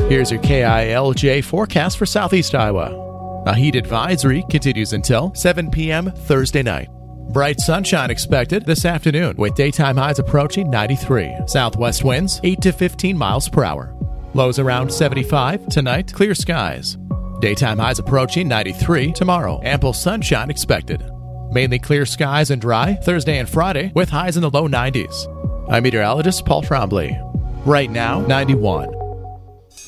Here's your KILJ forecast for Southeast Iowa. A heat advisory continues until 7 p.m. Thursday night. Bright sunshine expected this afternoon with daytime highs approaching 93. Southwest winds 8 to 15 miles per hour. Lows around 75. Tonight, clear skies. Daytime highs approaching 93 tomorrow. Ample sunshine expected. Mainly clear skies and dry Thursday and Friday with highs in the low 90s. I'm meteorologist Paul Trombley. Right now, 91.